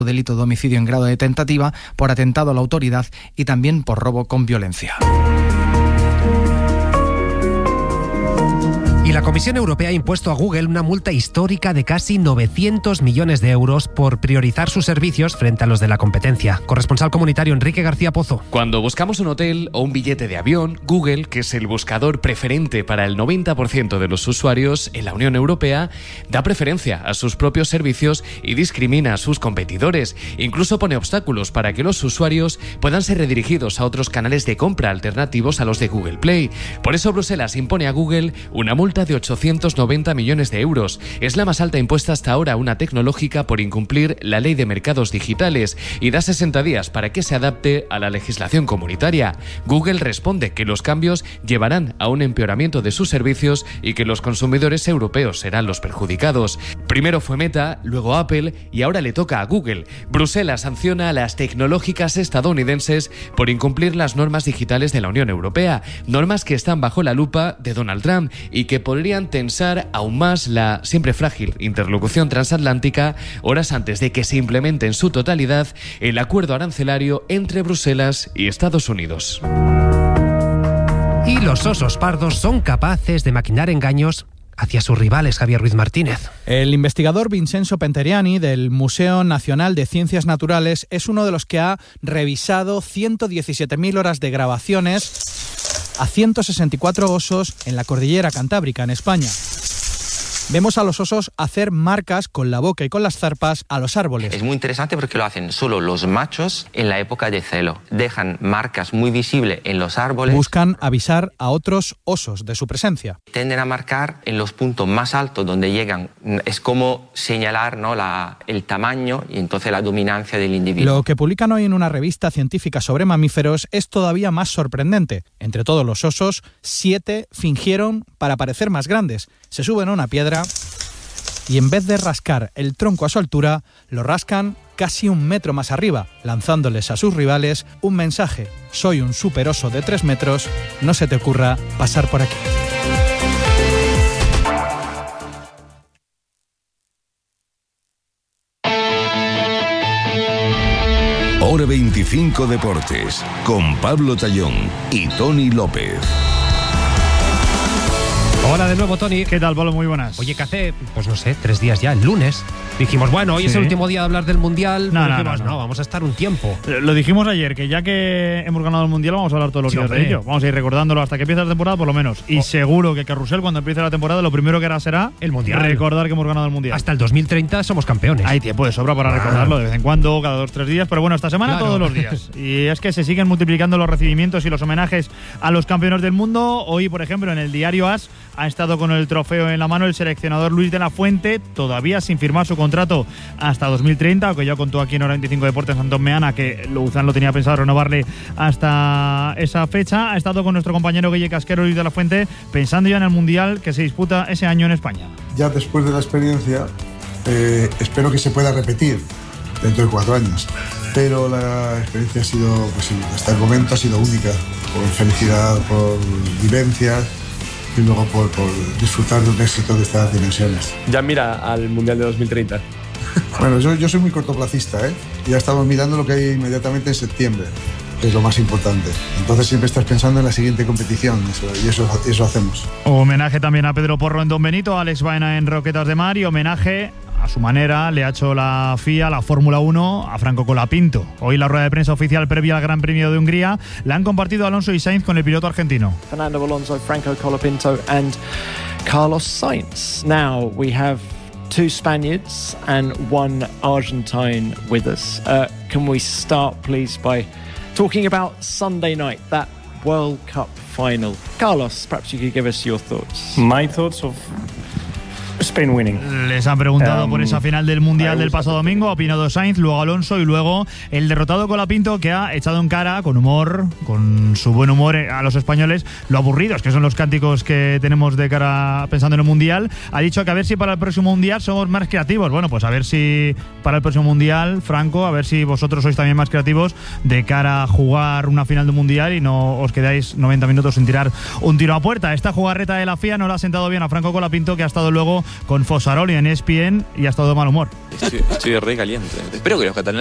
delito de homicidio en grado de tentativa, por atentado a la autoridad y también por robo con violencia. Y la Comisión Europea ha impuesto a Google una multa histórica de casi 900 millones de euros por priorizar sus servicios frente a los de la competencia. Corresponsal comunitario Enrique García Pozo. Cuando buscamos un hotel o un billete de avión, Google, que es el buscador preferente para el 90% de los usuarios en la Unión Europea, da preferencia a sus propios servicios y discrimina a sus competidores. Incluso pone obstáculos para que los usuarios puedan ser redirigidos a otros canales de compra alternativos a los de Google Play. Por eso Bruselas impone a Google una multa de 890 millones de euros. Es la más alta impuesta hasta ahora a una tecnológica por incumplir la ley de mercados digitales y da 60 días para que se adapte a la legislación comunitaria. Google responde que los cambios llevarán a un empeoramiento de sus servicios y que los consumidores europeos serán los perjudicados. Primero fue Meta, luego Apple y ahora le toca a Google. Bruselas sanciona a las tecnológicas estadounidenses por incumplir las normas digitales de la Unión Europea, normas que están bajo la lupa de Donald Trump y que podrían tensar aún más la siempre frágil interlocución transatlántica horas antes de que se implemente en su totalidad el acuerdo arancelario entre Bruselas y Estados Unidos. Y los osos pardos son capaces de maquinar engaños hacia sus rivales, Javier Ruiz Martínez. El investigador Vincenzo Penteriani del Museo Nacional de Ciencias Naturales es uno de los que ha revisado 117.000 horas de grabaciones a 164 osos en la cordillera Cantábrica, en España. Vemos a los osos hacer marcas con la boca y con las zarpas a los árboles. Es muy interesante porque lo hacen solo los machos en la época de celo. Dejan marcas muy visibles en los árboles. Buscan avisar a otros osos de su presencia. Tienden a marcar en los puntos más altos donde llegan. Es como señalar, ¿no?, el tamaño y entonces la dominancia del individuo. Lo que publican hoy en una revista científica sobre mamíferos es todavía más sorprendente. Entre todos los osos, 7 fingieron para parecer más grandes. Se suben a una piedra y en vez de rascar el tronco a su altura, lo rascan casi 1 metro más arriba, lanzándoles a sus rivales un mensaje: soy un superoso de 3 metros, no se te ocurra pasar por aquí. Hora 25 Deportes, con Pablo Tallón y Tony López. Hola de nuevo, Tony. ¿Qué tal, Pablo? Muy buenas. Oye, que hace, pues no sé, 3 días ya, el lunes, dijimos, bueno, hoy es el último día de hablar del Mundial. No, vamos a estar un tiempo. Lo dijimos ayer, que ya que hemos ganado el Mundial vamos a hablar todos los días de ello. Vamos a ir recordándolo hasta que empiece la temporada, por lo menos. Y seguro que Carrusel, cuando empiece la temporada, lo primero que hará será el Mundial. Recordar que hemos ganado el Mundial. Hasta el 2030 somos campeones. Hay tiempo de sobra para recordarlo de vez en cuando, cada 2-3 días. Pero bueno, esta semana todos los días. Y es que se siguen multiplicando los recibimientos y los homenajes a los campeones del mundo. Hoy, por ejemplo, en el diario AS ha estado con el trofeo en la mano el seleccionador Luis de la Fuente, todavía sin firmar su contrato hasta 2030, aunque ya contó aquí en Hora 25 Deportes Antón Meana que Luzán lo tenía pensado renovarle hasta esa fecha. Ha estado con nuestro compañero Guille Casquero, Luis de la Fuente, pensando ya en el Mundial que se disputa ese año en España. Ya después de la experiencia, espero que se pueda repetir dentro de 4 años. Pero la experiencia ha sido, pues sí, hasta el momento ha sido única, por felicidad, por vivencias y luego por disfrutar de un éxito de estas dimensiones. Ya mira al Mundial de 2030. Bueno, yo soy muy cortoplacista, Ya estamos mirando lo que hay inmediatamente en septiembre, que es lo más importante. Entonces siempre estás pensando en la siguiente competición, y eso hacemos. Homenaje también a Pedro Porro en Don Benito, a Alex Baena en Roquetas de Mar y homenaje a su manera le ha hecho la FIA, la Fórmula 1, a Franco Colapinto. Hoy la rueda de prensa oficial previa al Gran Premio de Hungría la han compartido Alonso y Sainz con el piloto argentino. Fernando Alonso, Franco Colapinto and Carlos Sainz. Now we have 2 Spaniards and 1 Argentine with us. Can we start, please, by talking about Sunday night, that World Cup final? Carlos, perhaps you could give us your thoughts. My thoughts of Spain winning. Les han preguntado por esa final del Mundial del pasado domingo. Ha opinado Sainz, luego Alonso y luego el derrotado Colapinto, que ha echado en cara, con humor, con su buen humor, a los españoles lo aburridos que son los cánticos que tenemos de cara pensando en el Mundial. Ha dicho que a ver si para el próximo Mundial somos más creativos. Bueno, pues a ver si para el próximo Mundial, Franco, a ver si vosotros sois también más creativos de cara a jugar una final de Mundial y no os quedáis 90 minutos sin tirar un tiro a puerta. Esta jugarreta de la FIA no le ha sentado bien a Franco Colapinto, que ha estado luego con Fossaroli en ESPN y ha estado de mal humor. Estoy re caliente. Espero que los catalanes